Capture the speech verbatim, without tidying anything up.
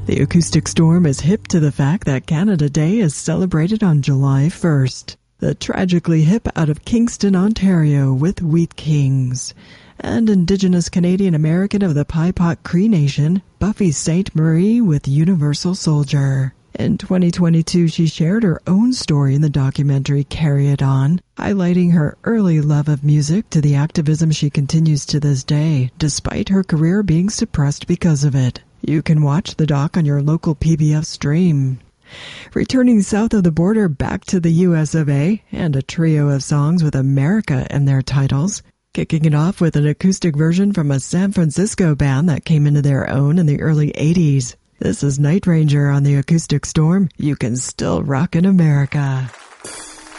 The Acoustic Storm is hip to the fact that Canada Day is celebrated on July first. The Tragically Hip out of Kingston, Ontario with Wheat Kings. And Indigenous Canadian American of the Pi Pot Cree Nation, Buffy Sainte Marie with Universal Soldier. In twenty twenty-two, she shared her own story in the documentary Carry It On, highlighting her early love of music to the activism she continues to this day, despite her career being suppressed because of it. You can watch the doc on your local P B F stream. Returning south of the border back to the U S of A, and a trio of songs with America in their titles. Kicking it off with an acoustic version from a San Francisco band that came into their own in the early eighties. This is Night Ranger on the Acoustic Storm. You can still rock in America.